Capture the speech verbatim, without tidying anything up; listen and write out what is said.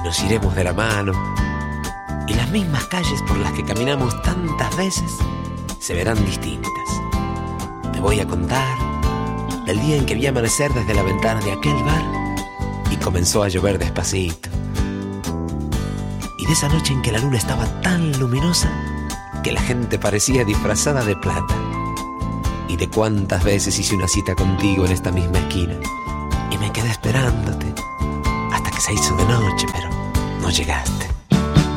nos iremos de la mano, y las mismas calles por las que caminamos tantas veces se verán distintas. Te voy a contar del día en que vi amanecer desde la ventana de aquel bar y comenzó a llover despacito, y de esa noche en que la luna estaba tan luminosa que la gente parecía disfrazada de plata, y de cuántas veces hice una cita contigo en esta misma esquina y me quedé esperándote hasta que se hizo de noche, pero no llegaste.